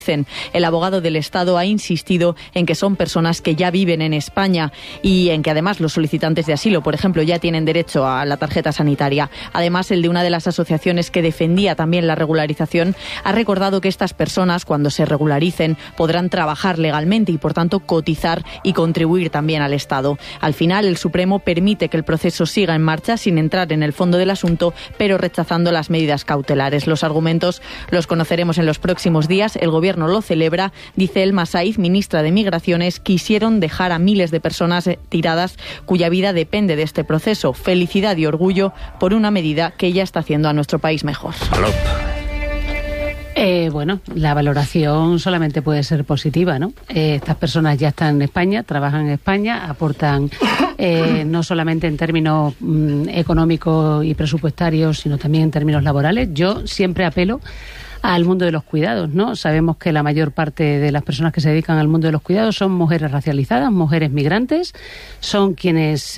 El abogado del Estado ha insistido en que son personas que ya viven en España y en que además los solicitantes de asilo, por ejemplo, ya tienen derecho a la tarjeta sanitaria. Además, el de una de las asociaciones que defendía también la regularización ha recordado que estas personas, cuando se regularicen, podrán trabajar legalmente y, por tanto, cotizar y contribuir también al Estado. Al final, el Supremo permite que el proceso siga en marcha sin entrar en el fondo del asunto, pero rechazando las medidas cautelares. Los argumentos los conoceremos en los próximos días. El Gobierno lo celebra. Dice Elma Saiz, ministra de Migraciones: quisieron dejar a miles de personas tiradas cuya vida depende de este proceso. Felicidad y orgullo por una medida que ya está haciendo a nuestro país mejor. Bueno, la valoración solamente puede ser positiva, ¿no? Estas personas ya están en España, trabajan en España, aportan no solamente en términos económicos y presupuestarios, sino también en términos laborales. Yo siempre apelo al mundo de los cuidados, ¿no? Sabemos que la mayor parte de las personas que se dedican al mundo de los cuidados son mujeres racializadas, mujeres migrantes, son quienes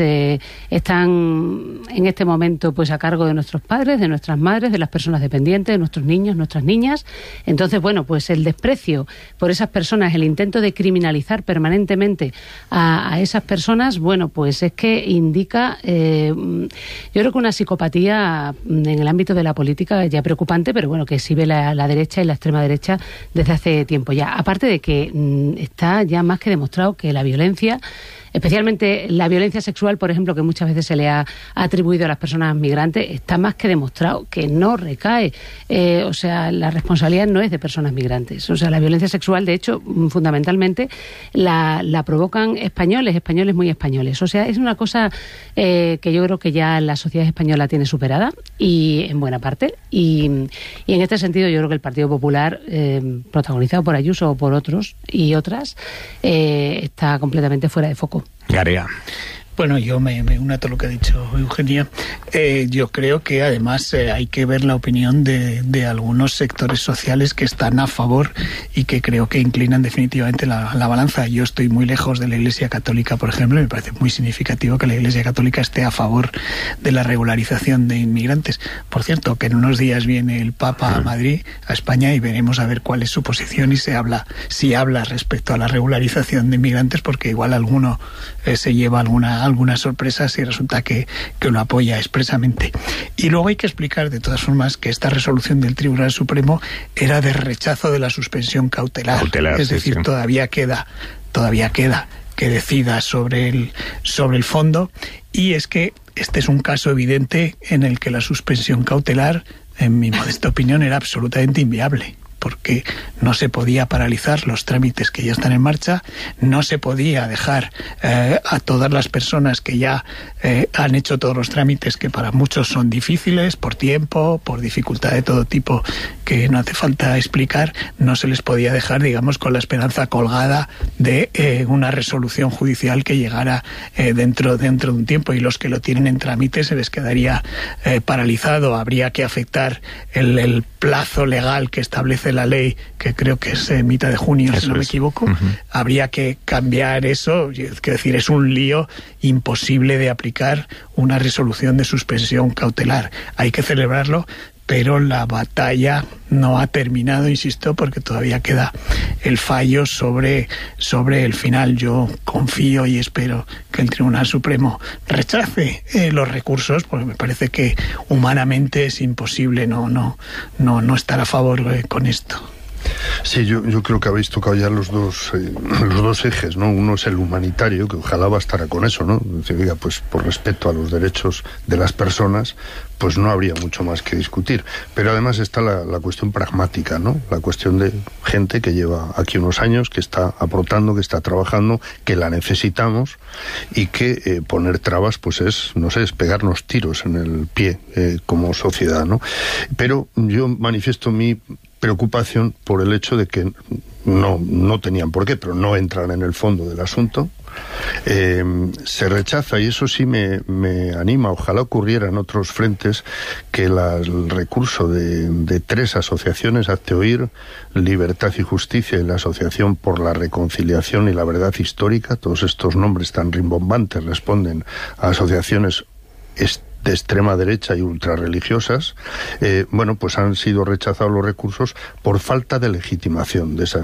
están en este momento pues a cargo de nuestros padres, de nuestras madres, de las personas dependientes, de nuestros niños, nuestras niñas. Entonces, bueno, pues el desprecio por esas personas, el intento de criminalizar permanentemente a esas personas, bueno, pues es que indica, yo creo que una psicopatía en el ámbito de la política ya preocupante, pero bueno, que exhibe la derecha y la extrema derecha desde hace tiempo ya. Aparte de que está ya más que demostrado que la violencia, especialmente la violencia sexual, por ejemplo, que muchas veces se le ha atribuido a las personas migrantes, está más que demostrado que no recae. O sea, la responsabilidad no es de personas migrantes. O sea, la violencia sexual, de hecho, fundamentalmente la provocan españoles muy españoles. O sea, es una cosa que yo creo que ya la sociedad española tiene superada, y en buena parte. Y en este sentido yo creo que el Partido Popular, protagonizado por Ayuso o por otros y otras, está completamente fuera de foco. Garea. Bueno, yo me uno a todo lo que ha dicho Eugenia. Yo creo que además hay que ver la opinión de algunos sectores sociales que están a favor y que creo que inclinan definitivamente la balanza. Yo estoy muy lejos de la Iglesia Católica, por ejemplo, y me parece muy significativo que la Iglesia Católica esté a favor de la regularización de inmigrantes. Por cierto, que en unos días viene el Papa a Madrid, a España, y veremos a ver cuál es su posición y si habla respecto a la regularización de inmigrantes, porque igual alguno se lleva algunas sorpresas y resulta que lo apoya expresamente. Y luego hay que explicar de todas formas que esta resolución del Tribunal Supremo era de rechazo de la suspensión cautelar. Es decir, sí. todavía queda que decida sobre el fondo, y es que este es un caso evidente en el que la suspensión cautelar, en mi modesta opinión, era absolutamente inviable, porque no se podía paralizar los trámites que ya están en marcha, no se podía dejar a todas las personas que ya han hecho todos los trámites, que para muchos son difíciles, por tiempo, por dificultad de todo tipo, que no hace falta explicar, no se les podía dejar, digamos, con la esperanza colgada de una resolución judicial que llegara dentro de un tiempo, y los que lo tienen en trámite se les quedaría paralizado. Habría que afectar el plazo legal que establece la ley, que creo que es mitad de junio, si no me equivoco. Habría que cambiar eso, es decir, es un lío imposible de aplicar una resolución de suspensión cautelar. Hay que celebrarlo, pero la batalla no ha terminado, insisto, porque todavía queda el fallo sobre el final. Yo confío y espero que el Tribunal Supremo rechace los recursos, porque me parece que humanamente es imposible no estar a favor con esto. Sí, yo creo que habéis tocado ya los dos ejes, ¿no? Uno es el humanitario, que ojalá bastara con eso, ¿no? Decir, oiga, pues por respeto a los derechos de las personas, pues no habría mucho más que discutir. Pero además está la cuestión pragmática, ¿no? La cuestión de gente que lleva aquí unos años, que está aportando, que está trabajando, que la necesitamos, y que poner trabas, pues es pegarnos tiros en el pie como sociedad, ¿no? Pero yo manifiesto mi preocupación por el hecho de que no tenían por qué, pero no entran en el fondo del asunto. Se rechaza, y eso sí me anima, ojalá ocurriera en otros frentes, que el recurso de tres asociaciones, Hazte Oír, Libertad y Justicia, y la Asociación por la Reconciliación y la Verdad Histórica, todos estos nombres tan rimbombantes responden a asociaciones de extrema derecha y ultrarreligiosas, bueno, pues han sido rechazados los recursos por falta de legitimación de esas